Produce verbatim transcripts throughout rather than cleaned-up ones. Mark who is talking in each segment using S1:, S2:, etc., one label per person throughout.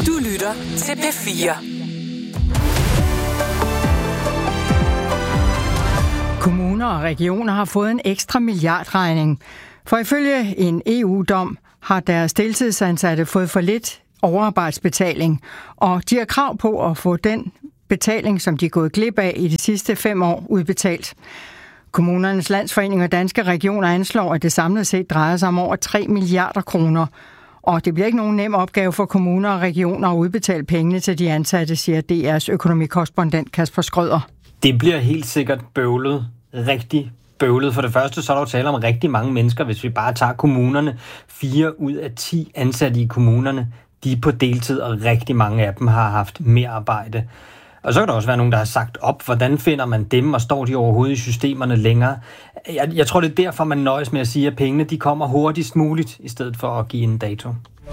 S1: Du lytter til P fire.
S2: Kommuner og regioner har fået en ekstra milliardregning. For ifølge en E U-dom har deres deltidsansatte fået for lidt overarbejdsbetaling, og de har krav på at få den betaling, som de er gået glip af i de sidste fem år, udbetalt. Kommunernes Landsforening og Danske Regioner anslår, at det samlet set drejer sig om over tre milliarder kroner. Og det bliver ikke nogen nem opgave for kommuner og regioner at udbetale pengene til de ansatte, siger D R's økonomikorrespondent Kasper Skrøder.
S3: Det bliver helt sikkert bøvlet. Rigtig bøvlet. For det første, så er der jo tale om rigtig mange mennesker, hvis vi bare tager kommunerne. Fire ud af ti ansatte i kommunerne, de er på deltid, og rigtig mange af dem har haft mere arbejde. Og så kan der også være nogen, der har sagt op, hvordan finder man dem, og står de overhovedet i systemerne længere? Jeg, jeg tror, det er derfor, man nøjes med at sige, at pengene de kommer hurtigst muligt, i stedet for at give en dato.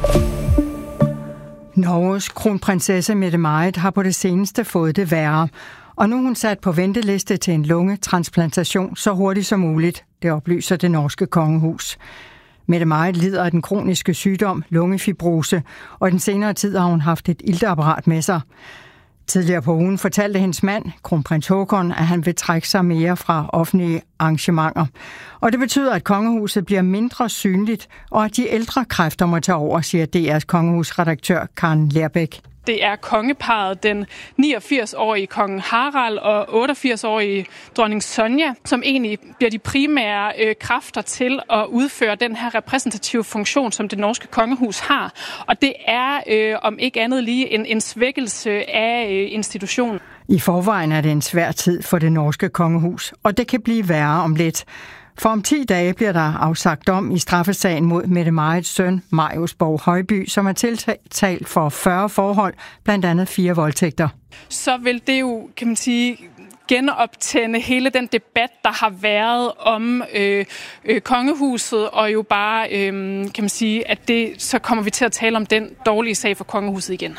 S2: Norges kronprinsesse Mette-Marit har på det seneste fået det værre, og nu er hun sat på venteliste til en lungetransplantation så hurtigt som muligt, det oplyser det norske kongehus. Mette-Marit lider af den kroniske sygdom lungefibrose, og i den senere tid har hun haft et iltapparat med sig. Tidligere på ugen fortalte hendes mand, kronprins Haakon, at han vil trække sig mere fra offentlige arrangementer. Og det betyder, at kongehuset bliver mindre synligt, og at de ældre kræfter må tage over, siger D R's kongehusredaktør Karen Lerbæk.
S4: Det er kongeparret, den niogfirs-årige kong Harald og otteogfirs-årige dronning Sonja, som egentlig bliver de primære øh, kræfter til at udføre den her repræsentative funktion, som det norske kongehus har. Og det er øh, om ikke andet lige en, en svækkelse af øh, institutionen.
S2: I forvejen er det en svær tid for det norske kongehus, og det kan blive værre om lidt. For om ti dage bliver der afsagt dom i straffesagen mod Mette-Marits søn, Marius Borg Højby, som er tiltalt for fyrre forhold, blandt andet fire voldtægter.
S4: Så vil det jo, kan man sige, genoptænde hele den debat, der har været om øh, øh, kongehuset, og jo bare, øh, kan man sige, at det, så kommer vi til at tale om den dårlige sag for kongehuset igen.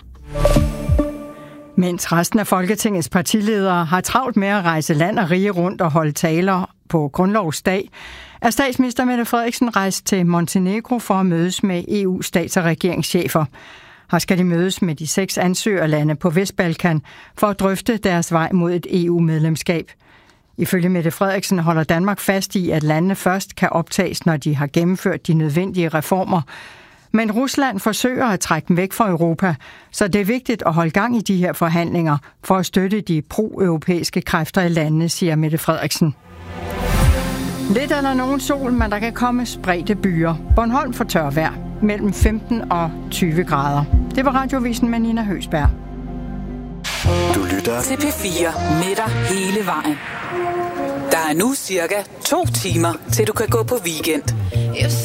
S2: Mens resten af Folketingets partiledere har travlt med at rejse land og rige rundt og holde taler på grundlovsdag, er statsminister Mette Frederiksen rejst til Montenegro for at mødes med E U stats- og regeringschefer. Her skal de mødes med de seks ansøgerlande på Vestbalkan for at drøfte deres vej mod et E U-medlemskab. Ifølge Mette Frederiksen holder Danmark fast i, at landene først kan optages, når de har gennemført de nødvendige reformer. Men Rusland forsøger at trække dem væk fra Europa, så det er vigtigt at holde gang i de her forhandlinger for at støtte de pro-europæiske kræfter i landene, siger Mette Frederiksen. Lidt eller nogen sol, men der kan komme spredte byer. Bornholm får tørvejr mellem femten og tyve grader. Det var Radiovisen med Nina Høgsberg.
S1: Du lytter til P fire med dig hele vejen. Der er nu cirka to timer, til du kan gå på weekend.